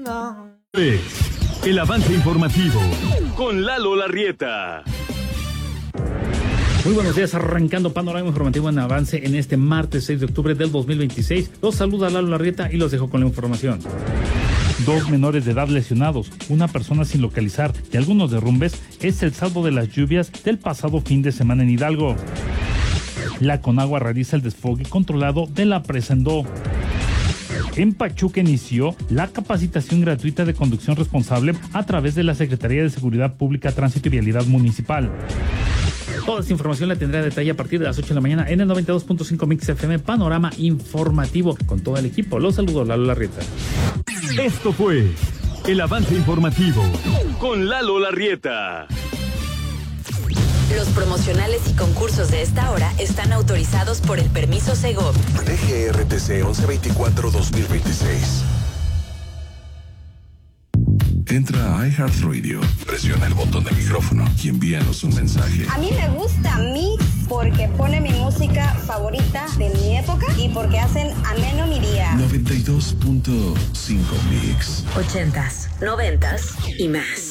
El avance informativo con Lalo Larrieta. Muy buenos días, arrancando panorama informativo en avance en este martes 6 de octubre del 2026. Los saluda Lalo Larrieta y los dejo con la información. 2 menores de edad lesionados, una persona sin localizar y algunos derrumbes es el saldo de las lluvias del pasado fin de semana en Hidalgo. La Conagua realiza el desfogue controlado de la presa Endó. En Pachuca inició la capacitación gratuita de conducción responsable a través de la Secretaría de Seguridad Pública, Tránsito y Vialidad Municipal. Toda esta información la tendré a detalle a partir de las 8 de la mañana en el 92.5 Mix FM, panorama informativo con todo el equipo. Los saludo, Lalo Larrieta. Esto fue el avance informativo con Lalo Larrieta. Los promocionales y concursos de esta hora están autorizados por el permiso Segov. DGRTC 1124-2026. Entra a iHeartRadio, presiona el botón de micrófono y envíanos un mensaje. A mí me gusta Mix porque pone mi música favorita de mi época y porque hacen ameno mi día. 92.5 Mix. 80s, 90s y más.